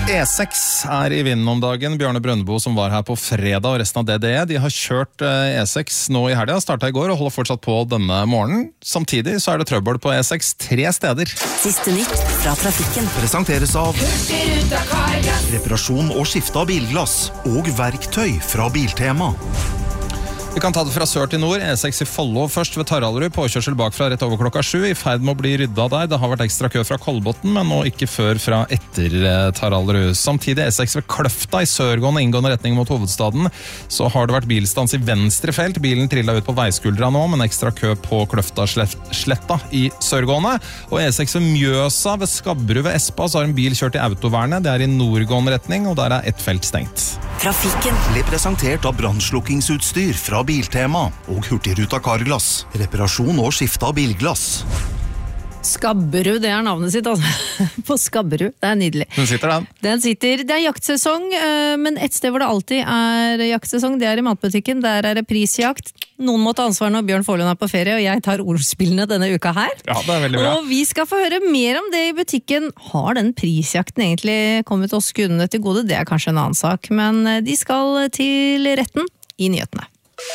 E6 I vinden om dagen. Bjørne Brøndbo som var her på fredag og resten av DDE, de har kjørt E6 nå I helgen, startet I går og holder fortsatt på denne morgenen. Samtidig så det trøbbel på E6 3 steder. Siste nytt fra trafikken. Presenteres av reparasjon og skifte av bilglass og verktøy fra Biltema. Vi kan ta det fra sør til nord. E6 I Follo først ved Taraldrud, påkjørsel bakfra rett over klokka 7, I ferd med å bli ryddet der. Det har vært ekstra kø fra Kolbotn, men nå ikke før fra etter Taraldrud. Samtidig E6 ved Kløfta I sørgående inngående retning mot hovedstaden, så har det vært bilstans I venstre felt. Bilen trillet ut på veiskuldra nå, men ekstra kø på Kløfta sletta I sørgående. Og E6 ved Mjøsa ved Skabbru ved Espa, så har en bil kjørt I autovernet. Det I nordgående retning, og der ett felt stengt. Trafikken ble presentert av brannslukkingsutstyr fra Biltema og Hurtigruta Carglass. Reparasjon og skifte av bilglass. Skabberud, det navnet sitt altså. På Skabberud, det nydelig. Den sitter den. Den sitter, det jaktsesong, men et sted hvor det alltid jaktsesong, det I matbutikken, der det prisjakt. Noen må ta ansvar når Bjørn Forlund på ferie, og jeg tar ordspillene denne uka her. Ja, det veldig bra. Og vi skal få høre mer om det I butikken. Har den prisjakten egentlig kommet oss kundene til gode? Det kanskje en annen sak, men de skal til retten I nyhetene.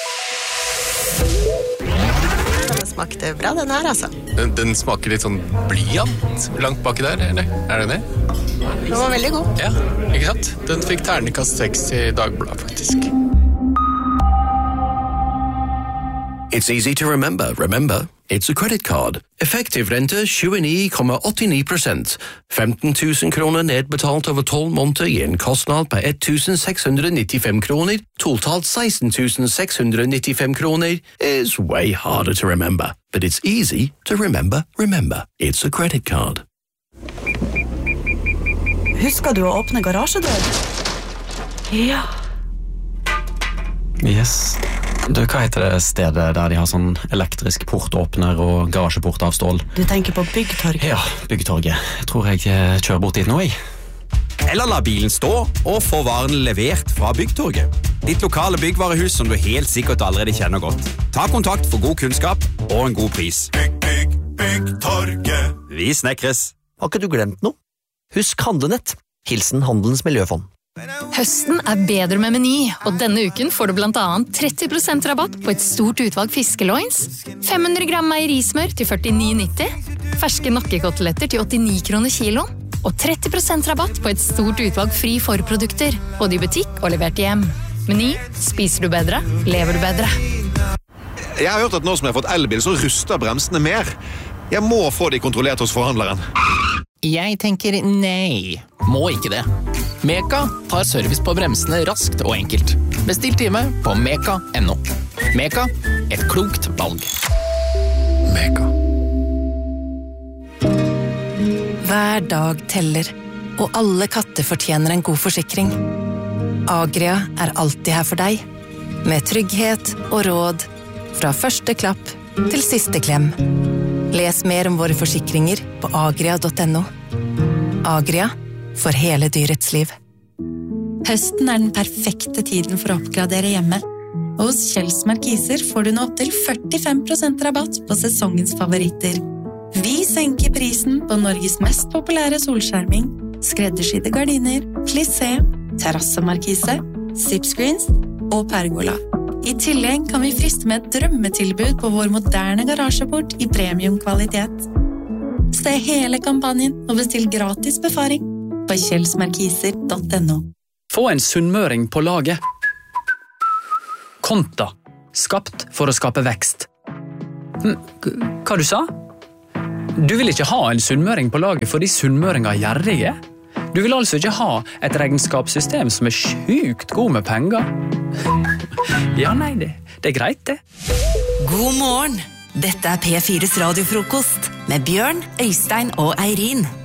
Den smakte bra, den her altså. Den smaker litt sånn blyant langt baki der, eller? Det det? Den var veldig god. Ja, ikke sant? Den fikk terningkast 6 I Dagbladet, faktisk. It's easy to remember. Remember, it's a credit card. Effektiv rente 29,89%. 15 000 kroner nedbetalt over 12 måneder I en kostnad på 1,695 kroner. Totalt 16 695 kroner is way harder to remember. But it's easy to remember. Remember, it's a credit card. Husker du å åpne garasjedør? Ja. Yes. Du, hva heter det stedet der de har sånn elektrisk portåpner og garasjeport av stål? Du tenker på Byggtorget? Ja, Byggtorget. Jeg tror jeg kjører bort dit nå, jeg. Eller la bilen stå og få varen levert fra Byggtorget. Ditt lokale byggvarehus som du helt sikkert allerede kjenner godt. Ta kontakt for god kunnskap og en god pris. Byggtorget. Vi snekres. Har ikke du glemt noe? Husk Handlenett. Hilsen Handelens Miljøfond. Høsten bedre med Meny, og denne uken får du blant annet 30% rabatt på et stort utvalg fiskeloins, 500 gram meierismør til 49,90, ferske nakkekoteletter til 89 kroner kilo, og 30% rabatt på et stort utvalg fri forprodukter, både I butikk og levert hjem. Meny, spiser du bedre, lever du bedre. Jeg har hørt at nå som jeg har fått elbil, så ruster bremsene mer. Jeg må få de kontrollert hos forhandleren. Jeg tenker nei, må ikke det. Meka tar service på bremsene raskt og enkelt. Bestill time på meka.no. Meka, et klokt valg. Meka. Hver dag teller, og alle katter fortjener en god forsikring. Agria alltid her for deg, med trygghet og råd, fra første klapp til siste klem. Les mer om våre forsikringer på agria.no. Agria, for hele dyrets liv. Høsten den perfekte tiden for å oppgradere hjemme. Hos Kjells Markiser får du nå opp til 45% rabatt på sesongens favoritter. Vi senker prisen på Norges mest populære solskjerming, skreddersydde gardiner, plissé, terrassemarkise, zipscreens og pergola. I tillegg kan vi friste med et drømmetilbud på vår moderne garasjeport I premiumkvalitet. Se hele kampanjen og bestill gratis befaring på kjellsmarkiser.no. Få en sunnmøring på laget. Konta. Skapt for å skape vekst. Hva du sa? Du vil ikke ha en sunnmøring på laget fordi sunnmøringer gjerrige? Du vil altså ikke ha et regnskapssystem som sjukt god med penger? Ja, nei, det greit det. God morgen! Dette P4s radiofrokost med Bjørn, Øystein og Eirin.